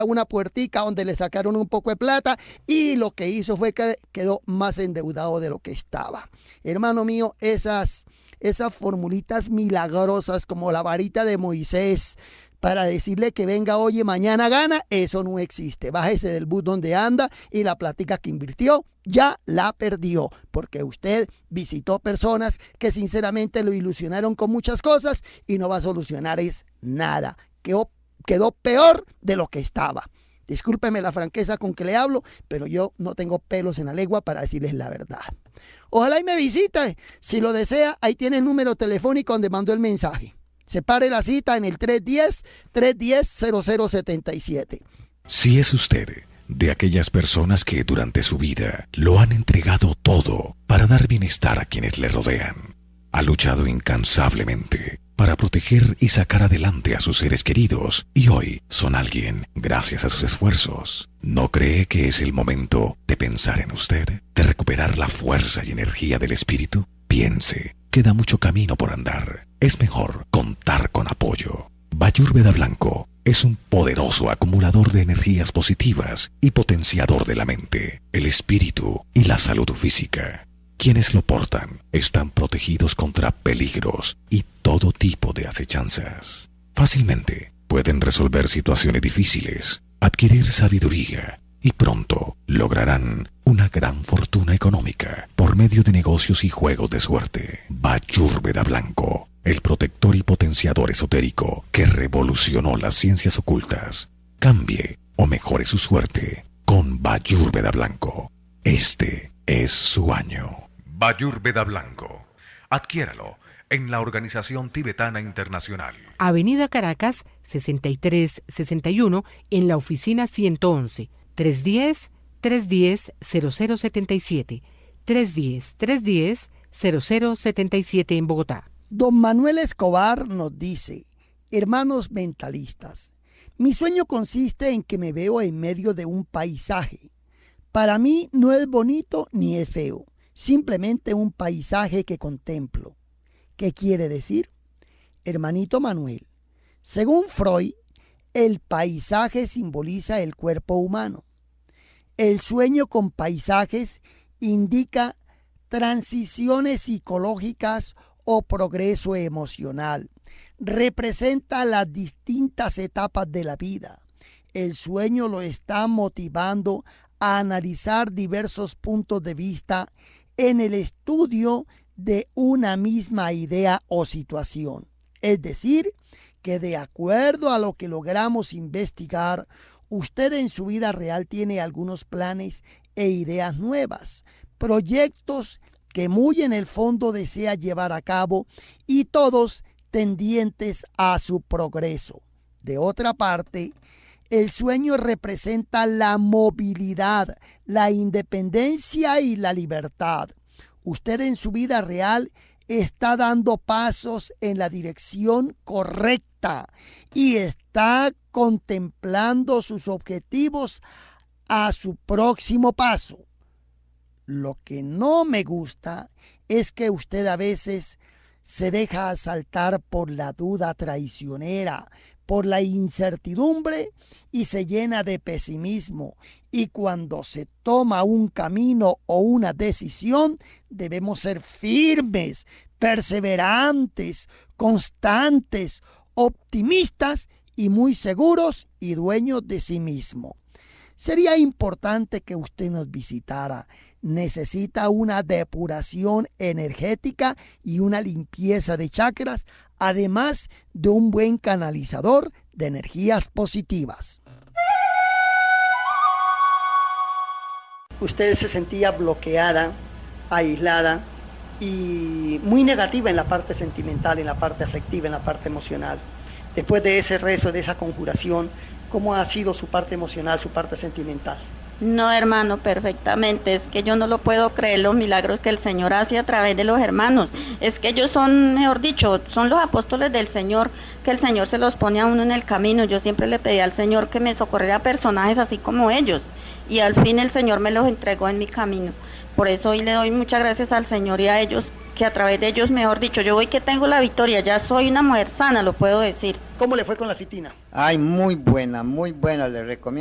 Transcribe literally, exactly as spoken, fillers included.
una puertica donde le sacaron un poco de plata y lo que hizo fue que quedó más endeudado de lo que estaba. Hermano mío, esas, esas formulitas milagrosas como la varita de Moisés para decirle que venga hoy y mañana gana, eso no existe. Bájese del bus donde anda y la plática que invirtió ya la perdió, porque usted visitó personas que sinceramente lo ilusionaron con muchas cosas y no va a solucionar es nada. Quedó, quedó peor de lo que estaba. Discúlpeme la franqueza con que le hablo, pero yo no tengo pelos en la lengua para decirles la verdad. Ojalá y me visite. Si lo desea, ahí tiene el número telefónico donde mandó el mensaje. Separe la cita en el tres uno cero, tres uno cero, cero cero siete siete. Si es usted de aquellas personas que durante su vida lo han entregado todo para dar bienestar a quienes le rodean, ha luchado incansablemente para proteger y sacar adelante a sus seres queridos y hoy son alguien gracias a sus esfuerzos, ¿no cree que es el momento de pensar en usted, de recuperar la fuerza y energía del espíritu? Piense, queda mucho camino por andar. Es mejor contar con apoyo. Bayurveda Blanco es un poderoso acumulador de energías positivas y potenciador de la mente, el espíritu y la salud física. Quienes lo portan están protegidos contra peligros y todo tipo de acechanzas. Fácilmente pueden resolver situaciones difíciles, adquirir sabiduría y pronto lograrán una gran fortuna económica por medio de negocios y juegos de suerte. Bayurveda Blanco, el protector y potenciador esotérico que revolucionó las ciencias ocultas. Cambie o mejore su suerte con Bayurveda Blanco. Este es su año. Bayurveda Blanco. Adquiéralo en la Organización Tibetana Internacional. Avenida Caracas, sesenta y tres sesenta y uno, en la oficina ciento once. tres uno cero, tres uno cero, cero cero siete siete. tres uno cero, tres uno cero, cero cero siete siete en Bogotá. Don Manuel Escobar nos dice: hermanos mentalistas, mi sueño consiste en que me veo en medio de un paisaje. Para mí no es bonito ni es feo, simplemente un paisaje que contemplo. ¿Qué quiere decir? Hermanito Manuel, según Freud, el paisaje simboliza el cuerpo humano. El sueño con paisajes indica transiciones psicológicas o progreso emocional. Representa las distintas etapas de la vida. El sueño lo está motivando a analizar diversos puntos de vista en el estudio de una misma idea o situación. Es decir, que de acuerdo a lo que logramos investigar, usted en su vida real tiene algunos planes e ideas nuevas, proyectos que muy en el fondo desea llevar a cabo y todos tendientes a su progreso. De otra parte, el sueño representa la movilidad, la independencia y la libertad. Usted en su vida real está dando pasos en la dirección correcta y está contemplando sus objetivos a su próximo paso. Lo que no me gusta es que usted a veces se deja asaltar por la duda traicionera, por la incertidumbre y se llena de pesimismo. Y cuando se toma un camino o una decisión, debemos ser firmes, perseverantes, constantes, optimistas y muy seguros y dueños de sí mismo. Sería importante que usted nos visitara. Necesita una depuración energética y una limpieza de chakras, además de un buen canalizador de energías positivas. Usted se sentía bloqueada, aislada y muy negativa en la parte sentimental, en la parte afectiva, en la parte emocional. Después de ese rezo, de esa conjuración, ¿cómo ha sido su parte emocional, su parte sentimental? No, hermano, perfectamente. Es que yo no lo puedo creer, los milagros que el Señor hace a través de los hermanos. Es que ellos son, mejor dicho, son los apóstoles del Señor, que el Señor se los pone a uno en el camino. Yo siempre le pedí al Señor que me socorriera personajes así como ellos. Y al fin el Señor me los entregó en mi camino. Por eso hoy le doy muchas gracias al Señor y a ellos, que a través de ellos, mejor dicho, yo hoy que tengo la victoria, ya soy una mujer sana, lo puedo decir. ¿Cómo le fue con la fitina? Ay, muy buena, muy buena, le recomiendo.